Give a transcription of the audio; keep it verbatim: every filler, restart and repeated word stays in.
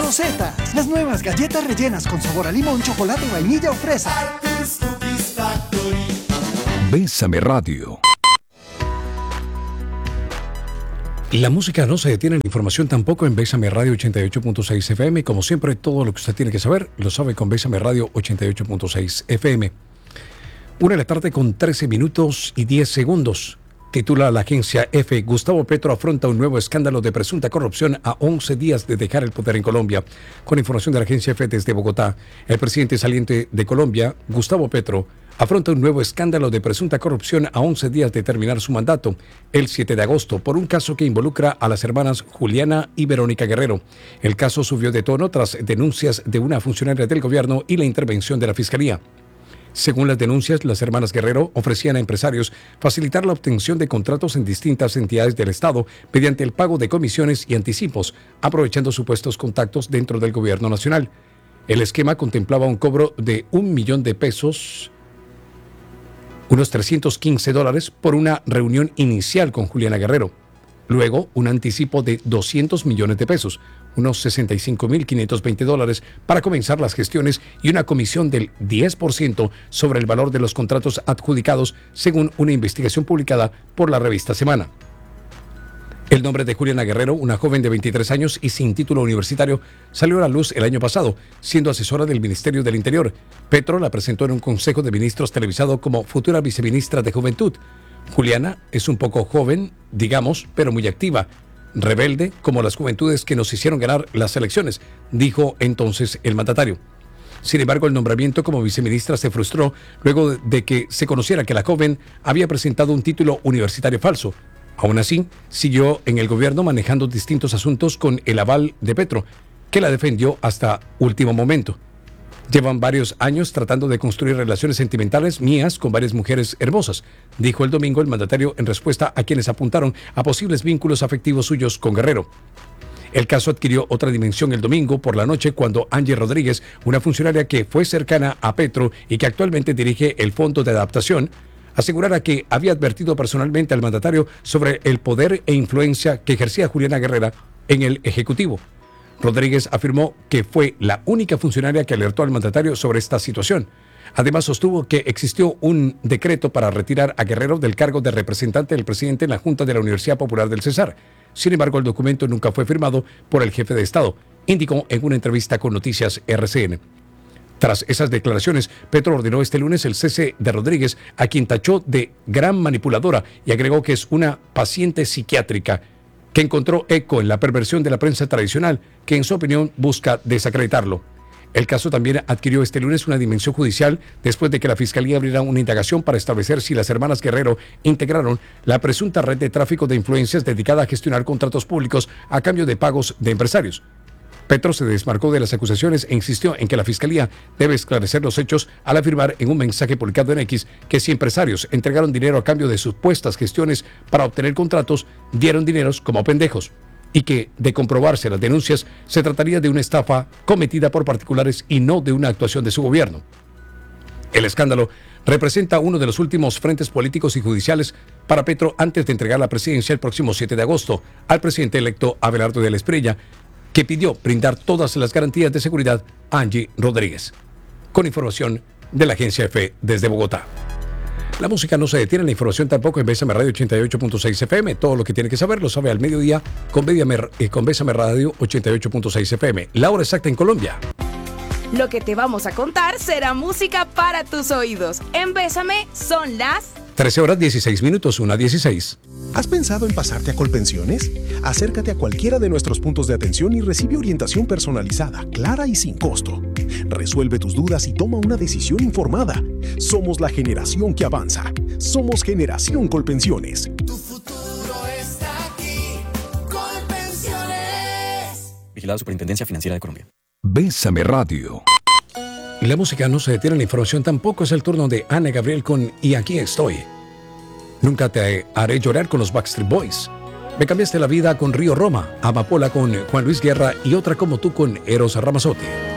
Rosetas, las nuevas galletas rellenas con sabor a limón, chocolate, vainilla o fresa. Bésame Radio. La música no se detiene, la información tampoco en Bésame Radio ochenta y ocho punto seis F M. Como siempre, todo lo que usted tiene que saber lo sabe con Bésame Radio ochenta y ocho punto seis F M. Una de la tarde con trece minutos y diez segundos. Titula la agencia F. Gustavo Petro afronta un nuevo escándalo de presunta corrupción a once días de dejar el poder en Colombia. Con información de la agencia F desde Bogotá, el presidente saliente de Colombia, Gustavo Petro, afronta un nuevo escándalo de presunta corrupción a once días de terminar su mandato, el siete de agosto, por un caso que involucra a las hermanas Juliana y Verónica Guerrero. El caso subió de tono tras denuncias de una funcionaria del gobierno y la intervención de la Fiscalía. Según las denuncias, las hermanas Guerrero ofrecían a empresarios facilitar la obtención de contratos en distintas entidades del Estado mediante el pago de comisiones y anticipos, aprovechando supuestos contactos dentro del gobierno nacional. El esquema contemplaba un cobro de un millón de pesos, unos trescientos quince dólares, por una reunión inicial con Juliana Guerrero. Luego, un anticipo de doscientos millones de pesos, unos sesenta y cinco mil quinientos veinte dólares, para comenzar las gestiones y una comisión del diez por ciento sobre el valor de los contratos adjudicados, según una investigación publicada por la revista Semana. El nombre de Juliana Guerrero, una joven de veintitrés años y sin título universitario, salió a la luz el año pasado, siendo asesora del Ministerio del Interior. Petro la presentó en un consejo de ministros televisado como futura viceministra de Juventud. Juliana es un poco joven, digamos, pero muy activa, rebelde como las juventudes que nos hicieron ganar las elecciones, dijo entonces el mandatario. Sin embargo, el nombramiento como viceministra se frustró luego de que se conociera que la joven había presentado un título universitario falso. Aún así, siguió en el gobierno manejando distintos asuntos con el aval de Petro, que la defendió hasta último momento. Llevan varios años tratando de construir relaciones sentimentales mías con varias mujeres hermosas, dijo el domingo el mandatario en respuesta a quienes apuntaron a posibles vínculos afectivos suyos con Guerrero. El caso adquirió otra dimensión el domingo por la noche cuando Angie Rodríguez, una funcionaria que fue cercana a Petro y que actualmente dirige el Fondo de Adaptación, asegurara que había advertido personalmente al mandatario sobre el poder e influencia que ejercía Juliana Guerrero en el Ejecutivo. Rodríguez afirmó que fue la única funcionaria que alertó al mandatario sobre esta situación. Además, sostuvo que existió un decreto para retirar a Guerrero del cargo de representante del presidente en la Junta de la Universidad Popular del Cesar. Sin embargo, el documento nunca fue firmado por el jefe de Estado, indicó en una entrevista con Noticias R C N. Tras esas declaraciones, Petro ordenó este lunes el cese de Rodríguez, a quien tachó de gran manipuladora, y agregó que es una paciente psiquiátrica que encontró eco en la perversión de la prensa tradicional, que en su opinión busca desacreditarlo. El caso también adquirió este lunes una dimensión judicial después de que la Fiscalía abriera una indagación para establecer si las hermanas Guerrero integraron la presunta red de tráfico de influencias dedicada a gestionar contratos públicos a cambio de pagos de empresarios. Petro se desmarcó de las acusaciones e insistió en que la Fiscalía debe esclarecer los hechos al afirmar en un mensaje publicado en X que si empresarios entregaron dinero a cambio de supuestas gestiones para obtener contratos, dieron dineros como pendejos, y que, de comprobarse las denuncias, se trataría de una estafa cometida por particulares y no de una actuación de su gobierno. El escándalo representa uno de los últimos frentes políticos y judiciales para Petro antes de entregar la presidencia el próximo siete de agosto al presidente electo Abelardo de la Espriella, que pidió brindar todas las garantías de seguridad a Angie Rodríguez. Con información de la agencia F desde Bogotá. La música no se detiene, la información tampoco en Bésame Radio ochenta y ocho punto seis F M. Todo lo que tiene que saber lo sabe al mediodía con Bésame, eh, con Bésame Radio ochenta y ocho punto seis F M. La hora exacta en Colombia. Lo que te vamos a contar será música para tus oídos. En Bésame son las trece horas dieciséis minutos, una dieciséis. ¿Has pensado en pasarte a Colpensiones? Acércate a cualquiera de nuestros puntos de atención y recibe orientación personalizada, clara y sin costo. Resuelve tus dudas y toma una decisión informada. Somos la generación que avanza. Somos Generación Colpensiones. Tu futuro está aquí. Colpensiones. Vigilado Superintendencia Financiera de Colombia. Bésame Radio. La música no se detiene, la información tampoco. Es el turno de Ana Gabriel con Y aquí estoy. Nunca te haré llorar con los Backstreet Boys. Me cambiaste la vida con Río Roma, Amapola con Juan Luis Guerra y Otra como tú con Eros Ramazzotti.